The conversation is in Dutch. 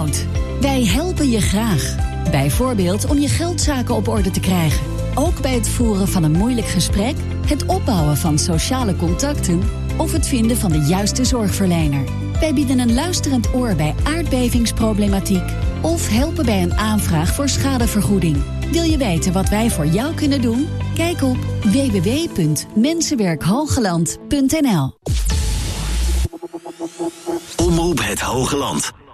nood. Wij helpen je graag. Bijvoorbeeld om je geldzaken op orde te krijgen. Ook bij het voeren van een moeilijk gesprek, het opbouwen van sociale contacten of het vinden van de juiste zorgverlener. Wij bieden een luisterend oor bij aardbevingsproblematiek of helpen bij een aanvraag voor schadevergoeding. Wil je weten wat wij voor jou kunnen doen? Kijk op www.mensenwerkhogeland.nl. Omroep het Hoge Land.